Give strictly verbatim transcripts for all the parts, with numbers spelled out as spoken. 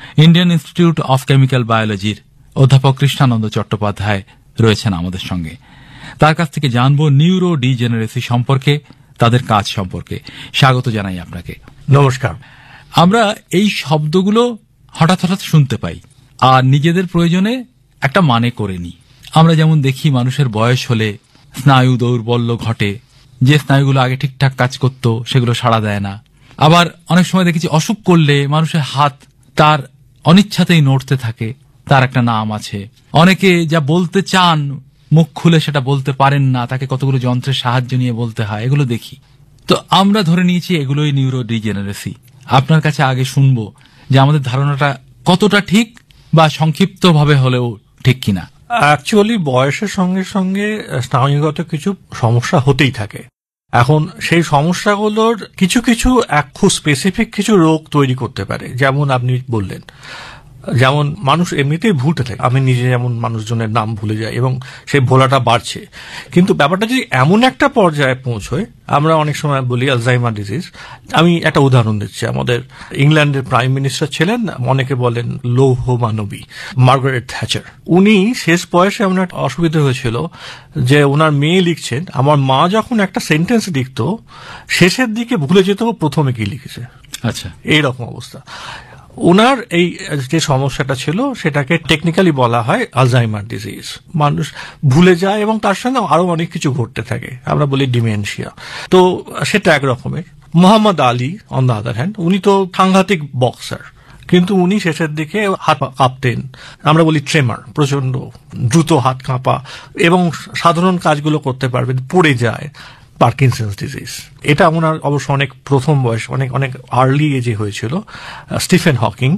Indian institute of chemical বায়োলজির অধ্যাপক কৃষ্ণানন্দ চট্টোপাধ্যায় রয়েছেন আমাদের সঙ্গে। তার কাছ থেকে জানবো নিউরো ডিজেনারেসি সম্পর্কে, তাদের কাজ সম্পর্কে। স্বাগত জানাই আপনাকে। নমস্কার। আমরা এই শব্দগুলো হঠাৎ হঠাৎ শুনতে পাই আর নিজেদের প্রয়োজনে একটা মানে করে নিই। আমরা যেমন দেখি মানুষের বয়স হলে স্নায়ু দৌর্বল্য ঘটে, যে স্নায়ুগুলো আগে ঠিকঠাক কাজ করত সেগুলো সাড়া দেয় না। আবার অনেক সময় দেখেছি অসুখ করলে মানুষের হাত তার অনিচ্ছাতেই নড়তে থাকে, তার একটা নাম আছে। অনেকে যা বলতে চান মুখ খুলে সেটা বলতে পারেন না, তাকে কতগুলো যন্ত্রের সাহায্য নিয়ে বলতে হয়, এগুলো দেখি। তো আমরা ধরে নিয়েছি এগুলোই নিউরো ডিজেনারেসি। আপনার কাছে আগে শুনবো যে আমাদের ধারণাটা কতটা ঠিক বা সংক্ষিপ্তভাবে হলেও ঠিক কিনা। অ্যাকচুয়ালি বয়সের সঙ্গে সঙ্গে স্নায়ুগত কিছু সমস্যা হতেই থাকে। এখন সেই সমস্যাগুলোর কিছু কিছু এক খুব স্পেসিফিক কিছু রোগ তৈরি করতে পারে। যেমন আপনি বললেন, যেমন মানুষ এমনিতেই ভুলতে থাকে। আমি নিজে যেমন মানুষজনের নাম ভুলে যাই এবং সেই ভোলাটা বাড়ছে। কিন্তু ব্যাপারটা যদি এমন একটা পর্যায়ে পৌঁছয়, আমরা অনেক সময় বলি আলজাইমার ডিজিজ। আমি একটা উদাহরণ দিচ্ছি। আমাদের ইংল্যান্ডের প্রাইম মিনিস্টার ছিলেন, অনেকে বলেন লৌহ মানবী, মার্গারেট থ্যাচার। উনি শেষ বয়সে এমন একটা অসুবিধা হয়েছিল যে ওনার মেয়ে লিখছেন, আমার মা যখন একটা সেন্টেন্স লিখত শেষের দিকে ভুলে যেত প্রথমে কি লিখেছে। আচ্ছা, এইরকম অবস্থা। ওনার এই যে সমস্যাটা ছিল সেটাকে টেকনিক্যালি বলা হয় আলজাইমার ডিজিজ। মানুষ ভুলে যায় এবং তার সঙ্গে আরো অনেক কিছু ঘটতে থাকে, আমরা বলি ডিমেনশিয়া। তো সেটা এক রকমের। Mohammad Ali on the other hand, উনি তো সাংঘাতিক বক্সার, কিন্তু উনি শেষের দিকে হাত কাঁপতেন, আমরা বলি ট্রেমার, প্রচন্ড দ্রুত হাত কাঁপা এবং সাধারণ কাজগুলো করতে পারবেন, পড়ে যায়। পার্কিনসন্স ডিজিজ, এটা ওনার অবশ্য অনেক প্রথম বয়স, অনেক অনেক আর্লি এজে হয়েছিল। স্টিফেন হকিং,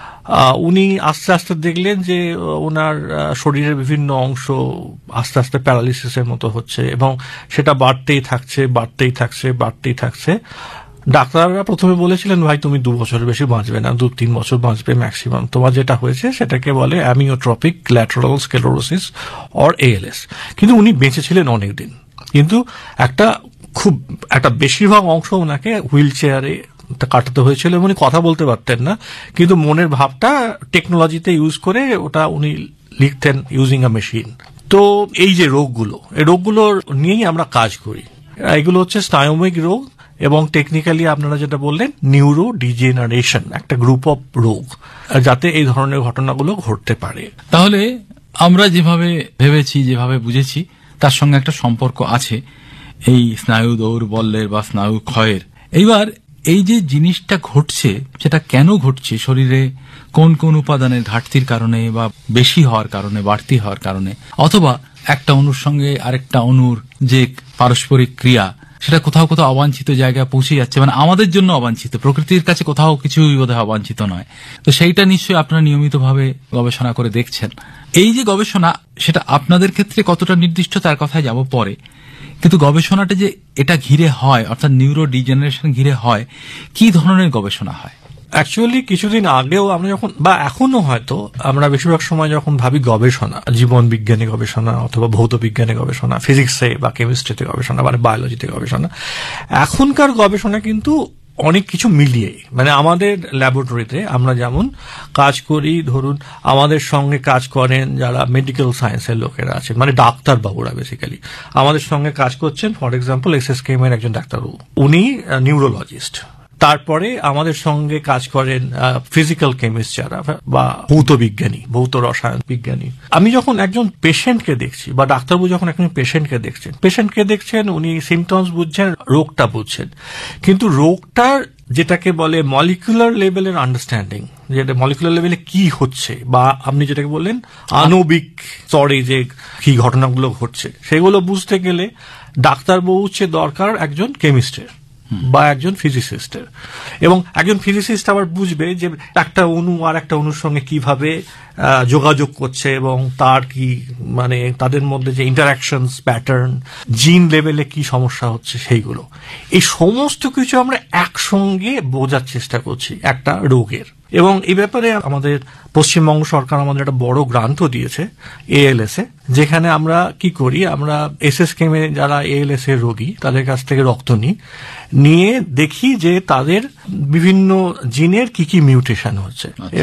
উনি আস্তে আস্তে দেখলেন যে ওনার শরীরের বিভিন্ন অংশ আস্তে আস্তে প্যারালিসিসের মতো হচ্ছে এবং সেটা বাড়তেই থাকছে বাড়তেই থাকছে বাড়তেই থাকছে। ডাক্তাররা প্রথমে বলেছিলেন, ভাই তুমি দু বছরের বেশি বাঁচবে না, দু তিন বছর বাঁচবে ম্যাক্সিমাম। তোমার যেটা হয়েছে সেটাকে বলে অ্যামিওট্রপিক ল্যাটারাল স্ক্লেরোসিস অর এএলএস। কিন্তু উনি বেঁচেছিলেন অনেকদিন, কিন্তু একটা খুব একটা বেশিরভাগ অংশ ওনাকে হুইল চেয়ারে কাটাতে হয়েছিল এবং উনি কথা বলতে পারতেন না, কিন্তু মনের ভাবটা টেকনোলজিতে ইউজ করে ওটা উনি লিখতেন ইউজিং আ মেশিন। তো এই যে রোগগুলো, এই রোগগুলোর নিয়েই আমরা কাজ করি। এগুলো হচ্ছে স্নায়ুবিক রোগ এবং টেকনিক্যালি আপনারা যেটা বললেন নিউরো ডিজেনারেশন, একটা গ্রুপ অফ রোগ যাতে এই ধরনের ঘটনাগুলো ঘটতে পারে। তাহলে আমরা যেভাবে ভেবেছি, যেভাবে বুঝেছি, তার সঙ্গে একটা সম্পর্ক আছে এই স্নায়ু দৌর্বল্যের বা স্নায়ু ক্ষয়ের। এইবার এই যে জিনিসটা ঘটছে সেটা কেন ঘটছে, শরীরে কোন কোন উপাদানের ঘাটতির কারণে বা বেশি হওয়ার কারণে, বাড়তি হওয়ার কারণে, অথবা একটা অণুর সঙ্গে আরেকটা অণুর যে পারস্পরিক ক্রিয়া সেটা কোথাও কোথাও অবাঞ্ছিত জায়গায় পৌঁছে যাচ্ছে, মানে আমাদের জন্য অবাঞ্ছিত, প্রকৃতির কাছে কোথাও কিছুই বোধহয় অবাঞ্ছিত নয়। তো সেইটা নিশ্চয়ই আপনারা নিয়মিতভাবে গবেষণা করে দেখছেন। এই যে গবেষণা, সেটা আপনাদের ক্ষেত্রে কতটা নির্দিষ্ট তার কথায় যাব পরে, কিন্তু গবেষণাটা যে এটা ঘিরে হয়, অর্থাৎ নিউরো ডিজেনারেশন ঘিরে হয়, কি ধরনের গবেষণা হয়? অ্যাকচুয়ালি কিছুদিন আগেও আমরা যখন, বা এখনো হয়তো আমরা বেশিরভাগ সময় যখন ভাবি গবেষণা, জীবন বিজ্ঞানী গবেষণা অথবা ভৌত বিজ্ঞানী গবেষণা, ফিজিক্সে বা কেমিস্ট্রিতে গবেষণা বা বায়োলজিতে গবেষণা, এখনকার গবেষণা কিন্তু অনেক কিছু মিলিয়ে, মানে আমাদের ল্যাবরেটরিতে আমরা যেমন কাজ করি, ধরুন আমাদের সঙ্গে কাজ করেন যারা মেডিকেল সায়েন্সের লোকেরা আছেন, মানে ডাক্তার বাবুরা বেসিক্যালি আমাদের সঙ্গে কাজ করছেন। ফর এক্সাম্পল এস এস কেম এর একজন ডাক্তারবাবু, উনি নিউরোলজিস্ট। তারপরে আমাদের সঙ্গে কাজ করেন ফিজিক্যাল কেমিস্ট যারা বা ভৌত বিজ্ঞানী, ভৌত রসায়ন বিজ্ঞানী। আমি যখন একজন পেশেন্টকে দেখছি বা ডাক্তারবাবু যখন একজন পেশেন্টকে দেখছেন, পেশেন্টকে দেখছেন, উনি সিমটমস বুঝছেন, রোগটা বুঝছেন, কিন্তু রোগটার যেটাকে বলে মলিকুলার লেভেলের আন্ডারস্ট্যান্ডিং, যেটা মলিকুলার লেভেলে কি হচ্ছে বা আপনি যেটাকে বললেন আণবিক স্তরে যে কি ঘটনাগুলো ঘটছে সেগুলো বুঝতে গেলে ডাক্তারবাবু হচ্ছে দরকার একজন কেমিস্টের বা একজন ফিজিসিস্টের। এবং একজন ফিজিসিস্ট আবার বুঝবে যে একটা অণু আর একটা অণুর সঙ্গে কিভাবে যোগাযোগ করছে এবং তার কি, মানে তাদের মধ্যে যে ইন্টারাকশনস প্যাটার্ন, জিন লেভেলে কি সমস্যা হচ্ছে সেইগুলো। এই সমস্ত কিছু আমরা একসঙ্গে বোঝার চেষ্টা করছি একটা রোগের। এবং এই ব্যাপারে আমাদের পশ্চিমবঙ্গ সরকার আমাদের একটা বড় গ্রান্ট দিয়েছে এএলএস এ, যেখানে আমরা কি করি, আমরা এস এস কেমে যারা এএলএস এর রোগী তাদের কাছ থেকে রক্ত নিই, নিয়ে দেখি যে তাদের বিভিন্ন জিনের কি কি মিউটেশন হচ্ছে।